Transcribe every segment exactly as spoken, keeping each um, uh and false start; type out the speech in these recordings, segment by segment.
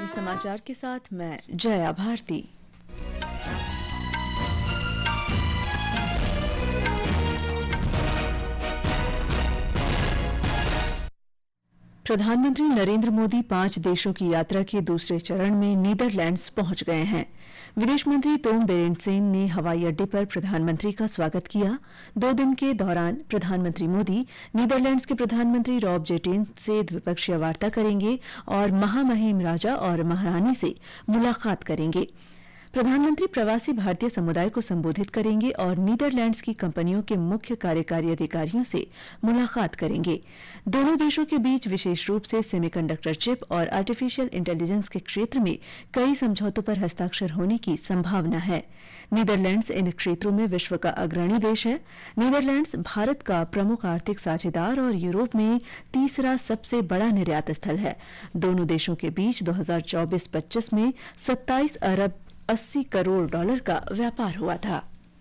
अभी समाचार के साथ मैं जया भारती। प्रधानमंत्री नरेंद्र मोदी पांच देशों की यात्रा के दूसरे चरण में नीदरलैंड्स पहुंच गए हैं। विदेश मंत्री तोम बेरेंटसेन ने हवाई अड्डे पर प्रधानमंत्री का स्वागत किया। दो दिन के दौरान प्रधानमंत्री मोदी नीदरलैंड्स के प्रधानमंत्री रॉब जेटेन से द्विपक्षीय वार्ता करेंगे और महामहिम राजा और महारानी से मुलाकात करेंगे। प्रधानमंत्री प्रवासी भारतीय समुदाय को संबोधित करेंगे और नीदरलैंड्स की कंपनियों के मुख्य कार्यकारी अधिकारियों से मुलाकात करेंगे। दोनों देशों के बीच विशेष रूप से सेमीकंडक्टर चिप और आर्टिफिशियल इंटेलिजेंस के क्षेत्र में कई समझौतों पर हस्ताक्षर होने की संभावना है। नीदरलैंड्स इन क्षेत्रों में विश्व का अग्रणी देश है। नीदरलैंड्स भारत का प्रमुख आर्थिक साझेदार और यूरोप में तीसरा सबसे बड़ा निर्यात स्थल है। दोनों देशों के बीच दो हज़ार चौबीस पच्चीस में सत्ताईस अरब अस्सी करोड़ डॉलर का व्यापार हुआ था।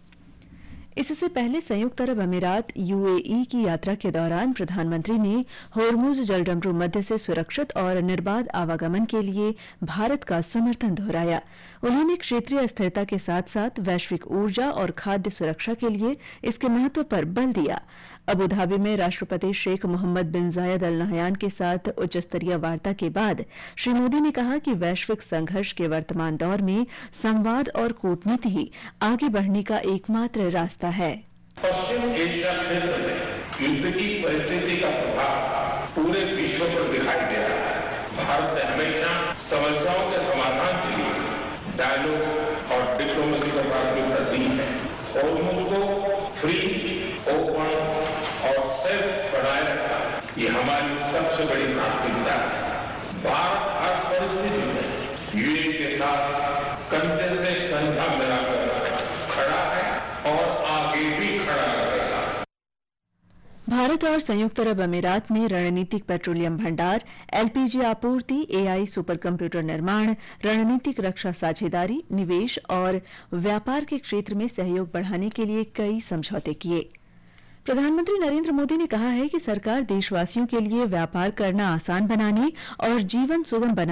इससे पहले संयुक्त अरब अमीरात यूएई की यात्रा के दौरान प्रधानमंत्री ने होर्मुज जलडमरू मध्य से सुरक्षित और निर्बाध आवागमन के लिए भारत का समर्थन दोहराया। उन्होंने क्षेत्रीय स्थिरता के साथ साथ वैश्विक ऊर्जा और खाद्य सुरक्षा के लिए इसके महत्व पर बल दिया। अबू धाबी में राष्ट्रपति शेख मोहम्मद बिन जायद अल नहयान के साथ उच्च स्तरीय वार्ता के बाद श्री मोदी ने कहा कि वैश्विक संघर्ष के वर्तमान दौर में संवाद और कूटनीति ही आगे बढ़ने का एकमात्र रास्ता है। पश्चिम एशिया क्षेत्र में युद्ध की परिस्थिति का प्रभाव पूरे विश्व पर दिखाई दे रहा है। भारत ने हमेशा समस्याओं के समाधान के लिए डायलॉग और डिप्लोमेसी को प्राथमिकता दी है। होर्मुज को फ्री, ओपन और सेफ बनाए रखा, ये हमारी सबसे बड़ी प्राथमिकता है। भारत हर परिस्थिति में यूएई के साथ कंधे से कंधा मिलाकर खड़ा है और आगे भी खड़ा रहेगा। भारत और संयुक्त अरब अमीरात में रणनीतिक पेट्रोलियम भंडार, एलपीजी आपूर्ति, एआई सुपर कंप्यूटर निर्माण, रणनीतिक रक्षा साझेदारी, निवेश और व्यापार के क्षेत्र में सहयोग बढ़ाने के लिए कई समझौते किए। प्रधानमंत्री नरेंद्र मोदी ने कहा है कि सरकार देशवासियों के लिए व्यापार करना आसान बनाने और जीवन सुगम बनाने